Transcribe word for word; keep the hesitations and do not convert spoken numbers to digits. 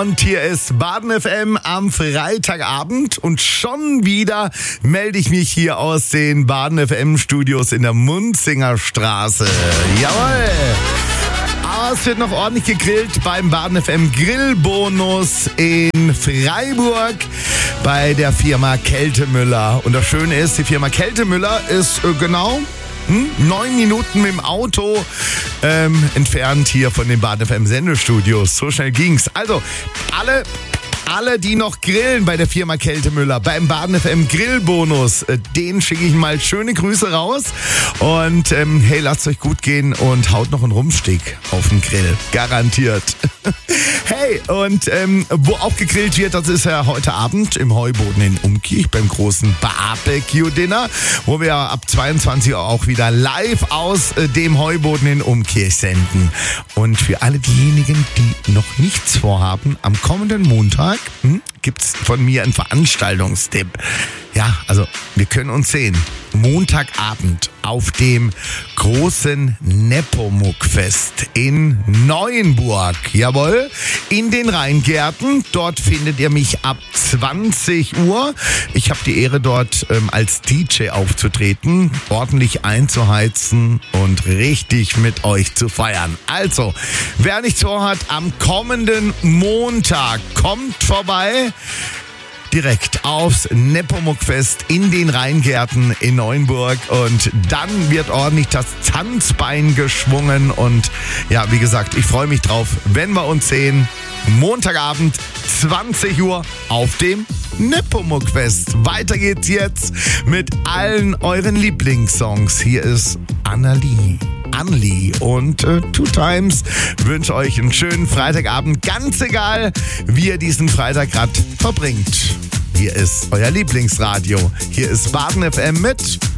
Und hier ist Baden F M am Freitagabend und schon wieder melde ich mich hier aus den Baden F M Studios in der Munzinger Straße. Jawohl! Aber es wird noch ordentlich gegrillt beim Baden F M Grillbonus in Freiburg bei der Firma Kältemüller. Und das Schöne ist, die Firma Kältemüller ist äh, genau hm, neun Minuten mit dem Auto ähm, entfernt hier von den Baden F M Sendestudios. So schnell ging's. Also alle... Alle, die noch grillen bei der Firma Kältemüller, beim Baden F M Grillbonus, denen schicke ich mal schöne Grüße raus. Und ähm, hey, lasst euch gut gehen und haut noch einen Rumstick auf den Grill. Garantiert. Hey, und ähm, wo auch gegrillt wird, das ist ja heute Abend im Heuboden in Umkirch beim großen Barbecue-Dinner, wo wir ab zweiundzwanzig Uhr auch wieder live aus äh, dem Heuboden in Umkirch senden. Und für alle diejenigen, die noch nichts vorhaben, am kommenden Montag hm, gibt's von mir einen Veranstaltungstipp. Ja, also wir können uns sehen. Montagabend auf dem großen Nepomuk-Fest in Neuenburg. Jawohl, in den Rheingärten. Dort findet ihr mich ab zwanzig Uhr. Ich habe die Ehre, dort ähm, als D J aufzutreten, ordentlich einzuheizen und richtig mit euch zu feiern. Also, wer nichts vorhat, am kommenden Montag kommt vorbei. Direkt aufs Nepomuk-Fest in den Rheingärten in Neuenburg und dann wird ordentlich das Tanzbein geschwungen und ja, wie gesagt, ich freue mich drauf, wenn wir uns sehen. Montagabend, zwanzig Uhr auf dem Nepomuk-Fest. Weiter geht's jetzt mit allen euren Lieblingssongs. Hier ist Annalie. Anli und äh, Two Times wünsche euch einen schönen Freitagabend. Ganz egal, wie ihr diesen Freitag gerade verbringt. Hier ist euer Lieblingsradio. Hier ist Baden F M mit